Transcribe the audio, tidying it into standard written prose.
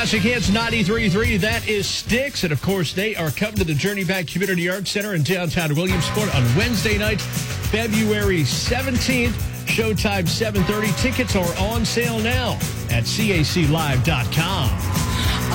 Classic Hits 93.3. That is Styx. And, of course, they are coming to the Journey Back Community Arts Center in downtown Williamsport on Wednesday night, February 17th. Showtime 7:30. Tickets are on sale now at caclive.com.